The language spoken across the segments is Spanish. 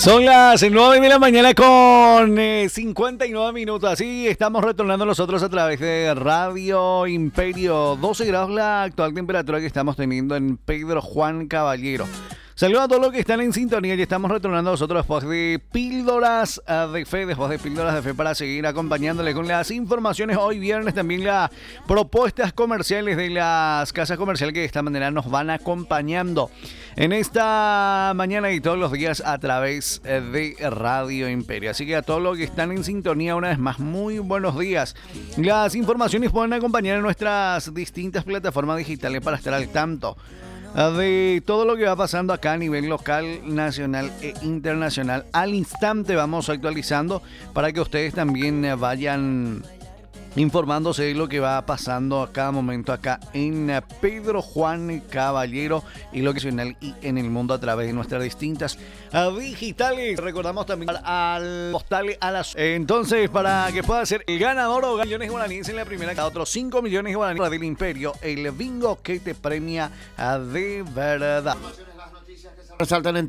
Son las 9 de la mañana con 59 minutos. Así estamos retornando nosotros a través de Radio Imperio. 12 grados la actual temperatura que estamos teniendo en Pedro Juan Caballero. Saludos a todos los que están en sintonía y estamos retornando nosotros después de Píldoras de Fe, para seguir acompañándoles con las informaciones. Hoy viernes también las propuestas comerciales de las casas comerciales que de esta manera nos van acompañando en esta mañana y todos los días a través de Radio Imperio. Así que a todos los que están en sintonía una vez más, muy buenos días. Las informaciones pueden acompañar en nuestras distintas plataformas digitales para estar al tanto de todo lo que va pasando acá a nivel local, nacional e internacional. Al instante vamos actualizando para que ustedes también vayan informándose de lo que va pasando a cada momento acá en Pedro Juan Caballero y lo que es nacional y en el mundo a través de nuestras distintas digitales. Recordamos también al postal a las... Entonces, para que pueda ser el ganador o millones guaraníes en la primera, cada otros 5 millones guaraníes del Imperio, el bingo que te premia de verdad. Resaltan en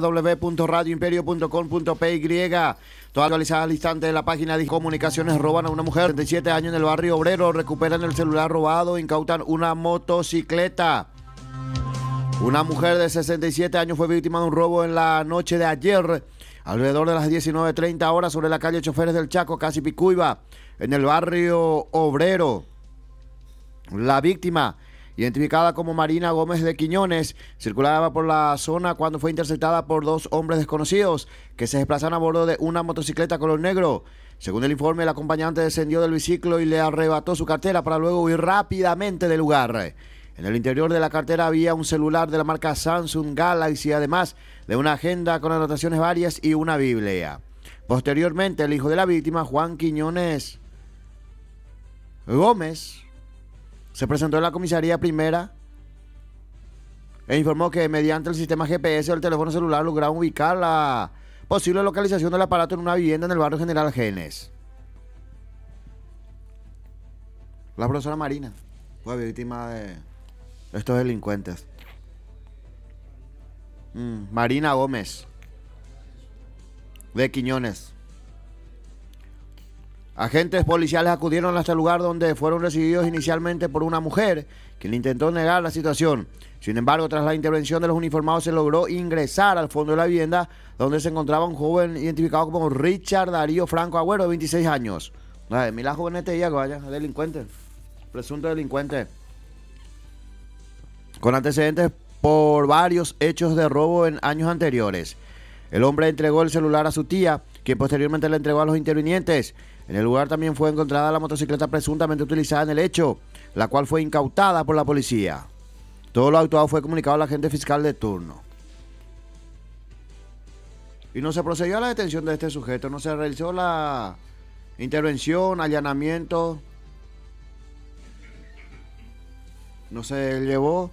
www.radioimperio.com.py. Todas actualizadas al instante de la página de comunicaciones. Roban a una mujer de 37 años en el barrio Obrero. Recuperan el celular robado. Incautan una motocicleta. Una mujer de 67 años fue víctima de un robo en la noche de ayer, alrededor de las 19:30 horas, sobre la calle Choferes del Chaco, casi Picuiba, en el barrio Obrero. La víctima, identificada como Marina Gómez de Quiñones, circulaba por la zona cuando fue interceptada por dos hombres desconocidos que se desplazaban a bordo de una motocicleta color negro. Según el informe, el acompañante descendió del biciclo y le arrebató su cartera para luego huir rápidamente del lugar. En el interior de la cartera había un celular de la marca Samsung Galaxy, además de una agenda con anotaciones varias y una Biblia. Posteriormente, el hijo de la víctima, Juan Quiñones Gómez, se presentó en la comisaría primera e informó que mediante el sistema GPS del teléfono celular lograron ubicar la posible localización del aparato en una vivienda en el barrio General Genes. La profesora Marina fue víctima de estos delincuentes. Marina Gómez de Quiñones. Agentes policiales acudieron hasta el lugar donde fueron recibidos inicialmente por una mujer, quien intentó negar la situación. Sin embargo, tras la intervención de los uniformados, se logró ingresar al fondo de la vivienda, donde se encontraba un joven identificado como Richard Darío Franco Agüero, de 26 años. Mira, joven este día que vaya, delincuente, presunto delincuente, con antecedentes por varios hechos de robo en años anteriores. El hombre entregó el celular a su tía, quien posteriormente le entregó a los intervinientes. En el lugar también fue encontrada la motocicleta presuntamente utilizada en el hecho, la cual fue incautada por la policía. Todo lo actuado fue comunicado al agente fiscal de turno. Y no se procedió a la detención de este sujeto, no se realizó la intervención, allanamiento, no se llevó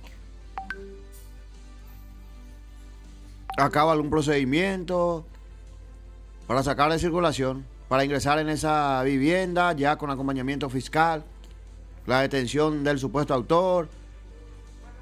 a cabo algún procedimiento para sacar de circulación, para ingresar en esa vivienda ya con acompañamiento fiscal, la detención del supuesto autor,